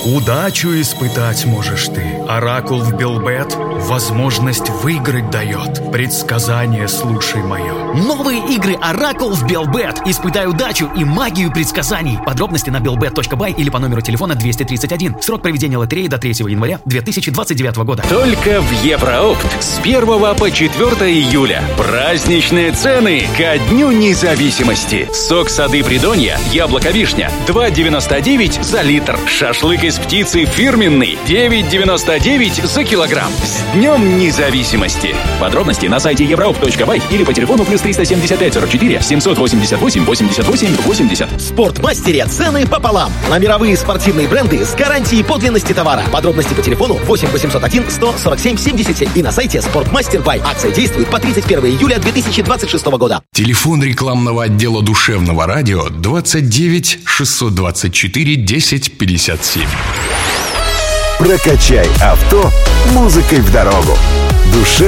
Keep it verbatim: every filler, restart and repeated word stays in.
Удачу испытать можешь ты. Оракул в Белбет возможность выиграть дает. Предсказание слушай мое. Новые игры Оракул в Белбет. Испытай удачу и магию предсказаний. Подробности на белбет точка бай или по номеру телефона двести тридцать один. Срок проведения лотереи до третьего января две тысячи двадцать девятого года. Только в Евроопт с первого по четвёртое июля. Праздничные цены ко Дню независимости. Сок сады Придонья, яблоко-вишня два девяносто девять за литр. Шашлык из птицы фирменный девять девяносто девять за килограмм. С Днем независимости. Подробности на сайте евроопт точка бай или по телефону плюс триста семьдесят пять сорок четыре семьсот восемьдесят восемь восемьдесят восемь восемьдесят. В Спортмастере цены пополам. На мировые спортивные бренды с гарантией подлинности товара. Подробности по телефону восемь восемьсот один сто сорок семь семьдесят семь и на сайте Спортмастер Бай. Акция действует по тридцать первого июля две тысячи двадцать шестого года. Телефон рекламного отдела душевного радио двадцать девять шестьсот двадцать четыре десять пятьдесят семь. Прокачай авто музыкой в дорогу. Душе